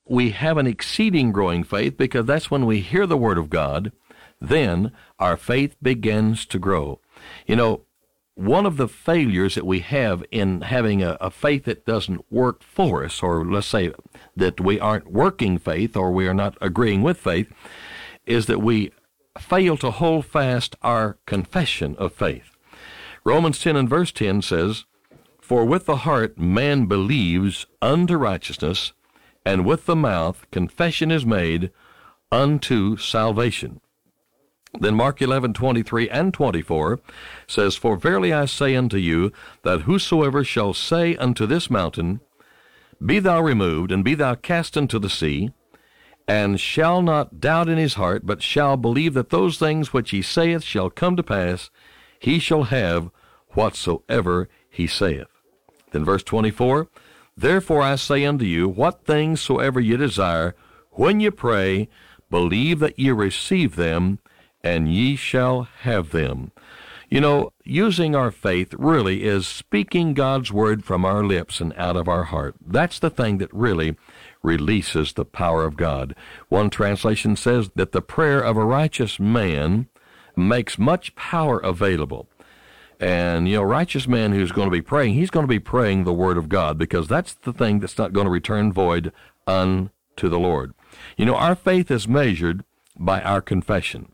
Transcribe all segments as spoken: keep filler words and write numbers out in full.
we have an exceeding growing faith because that's when we hear the Word of God, then our faith begins to grow. You know, one of the failures that we have in having a, a faith that doesn't work for us, or let's say that we aren't working faith or we are not agreeing with faith, is that we fail to hold fast our confession of faith. Romans ten and verse ten says, "For with the heart man believes unto righteousness, and with the mouth confession is made unto salvation." Then Mark eleven, twenty-three and twenty-four says, "For verily I say unto you, that whosoever shall say unto this mountain, Be thou removed, and be thou cast into the sea, and shall not doubt in his heart, but shall believe that those things which he saith shall come to pass, he shall have whatsoever he saith." Then verse twenty-four, "Therefore I say unto you, what things soever ye desire, when ye pray, believe that ye receive them, and ye shall have them." You know, using our faith really is speaking God's word from our lips and out of our heart. That's the thing that really releases the power of God. One translation says that the prayer of a righteous man makes much power available. And, you know, righteous man who's going to be praying, he's going to be praying the word of God, because that's the thing that's not going to return void unto the Lord. You know, our faith is measured by our confession.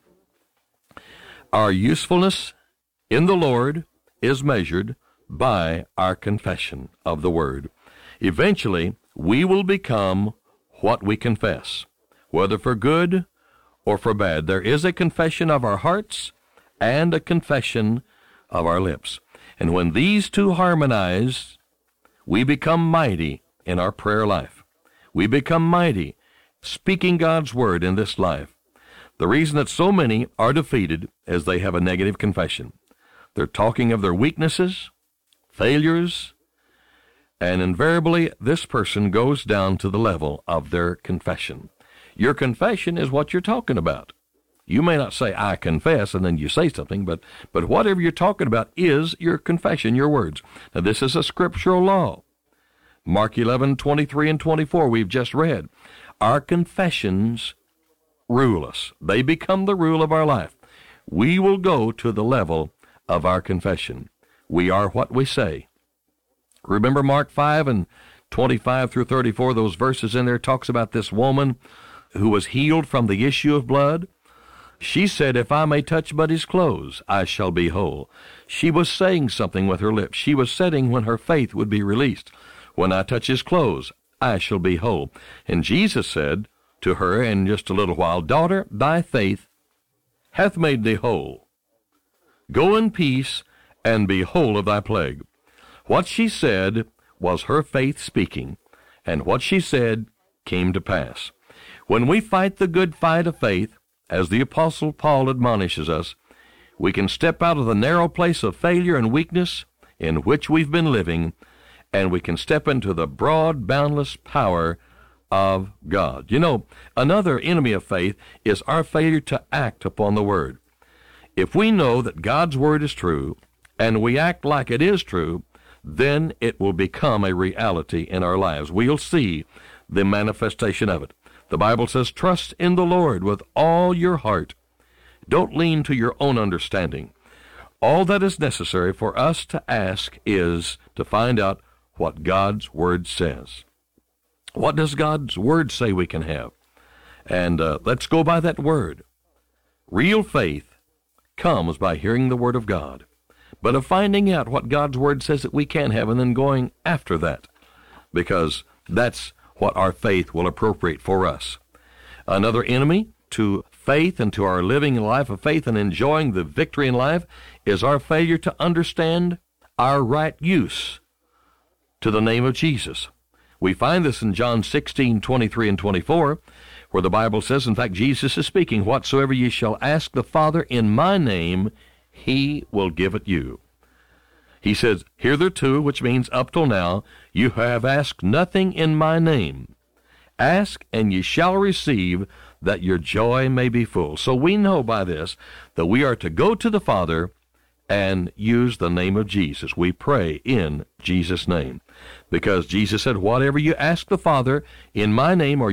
Our usefulness in the Lord is measured by our confession of the word. Eventually, we will become what we confess, whether for good or for bad. There is a confession of our hearts and a confession of our lips. And when these two harmonize, we become mighty in our prayer life. We become mighty speaking God's word in this life. The reason that so many are defeated is they have a negative confession. They're talking of their weaknesses, failures, and invariably this person goes down to the level of their confession. Your confession is what you're talking about. You may not say, "I confess," and then you say something, but, but whatever you're talking about is your confession, your words. Now, this is a scriptural law. Mark eleven, twenty-three and twenty-four, we've just read. Our confessions rule us. They become the rule of our life. We will go to the level of our confession. We are what we say. Remember Mark five and twenty-five through thirty-four, those verses in there talks about this woman who was healed from the issue of blood. She said, "If I may touch but his clothes, I shall be whole." She was saying something with her lips. She was saying when her faith would be released. "When I touch his clothes, I shall be whole." And Jesus said to her in just a little while, "Daughter, thy faith hath made thee whole. Go in peace, and be whole of thy plague." What she said was her faith speaking, and what she said came to pass. When we fight the good fight of faith, as the Apostle Paul admonishes us, we can step out of the narrow place of failure and weakness in which we've been living, and we can step into the broad, boundless power of God. You know, another enemy of faith is our failure to act upon the Word. If we know that God's Word is true, and we act like it is true, then it will become a reality in our lives. We'll see the manifestation of it. The Bible says, "Trust in the Lord with all your heart. Don't lean to your own understanding." All that is necessary for us to ask is to find out what God's Word says. What does God's Word say we can have? And uh, let's go by that Word. Real faith comes by hearing the Word of God, but of finding out what God's Word says that we can have and then going after that, because that's what our faith will appropriate for us. Another enemy to faith and to our living a life of faith and enjoying the victory in life is our failure to understand our right use to the name of Jesus. We find this in John sixteen, twenty-three and twenty-four, where the Bible says, in fact, Jesus is speaking, "Whatsoever ye shall ask the Father in my name, he will give it you." He says, "Hitherto," which means up till now, "you have asked nothing in my name. Ask, and ye shall receive, that your joy may be full." So we know by this that we are to go to the Father and use the name of Jesus. We pray in Jesus' name, because Jesus said, "Whatever you ask the Father in my name, or